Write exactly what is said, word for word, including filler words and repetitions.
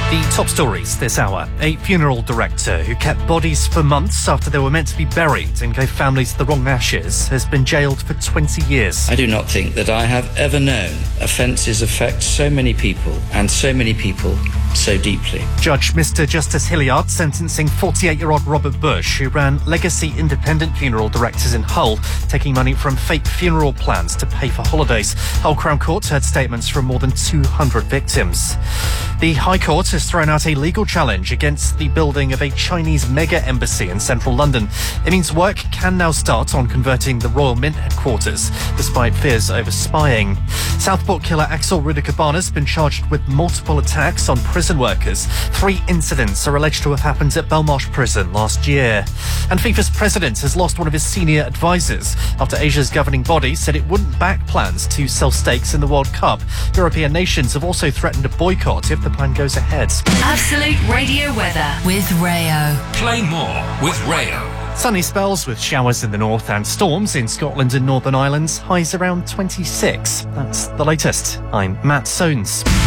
The top stories this hour. A funeral director who kept bodies for months after they were meant to be buried and gave families the wrong ashes has been jailed for twenty years. I do not think that I have ever known offences affect so many people and so many people so deeply. Judge Mister Justice Hilliard sentencing forty-eight-year-old Robert Bush, who ran Legacy Independent Funeral Directors in Hull, taking money from fake funeral plans to pay for holidays. Hull Crown Court heard statements from more than two hundred victims. The High Court has thrown out a legal challenge against the building of a Chinese mega embassy in central London. It means work can now start on converting the Royal Mint headquarters, despite fears over spying. Southport killer Axel Rudicaban has been charged with multiple attacks on prison workers. Three incidents are alleged to have happened at Belmarsh Prison last year. And FIFA's president has lost one of his senior advisors after Asia's governing body said it wouldn't back plans to sell stakes in the World Cup. European nations have also threatened a boycott if the plan goes ahead. Absolute Radio weather with Rayo. Play more with Rayo. Sunny spells with showers in the north and storms in Scotland and Northern Ireland. Highs around twenty-six. That's the latest. I'm Matt Soanes.